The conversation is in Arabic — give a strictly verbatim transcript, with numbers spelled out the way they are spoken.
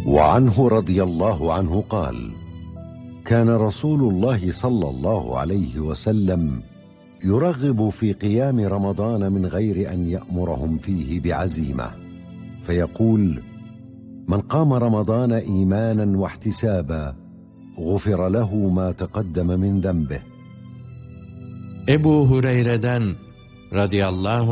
وعنه رضي الله عنه قال: كان رسول الله صلى الله عليه وسلم يرغب في قيام رمضان من غير أن يأمرهم فيه بعزيمة، فيقول: من قام رمضان إيمانا واحتسابا غفر له ما تقدم من ذنبه. Ebu Hureyre'den radıyallahu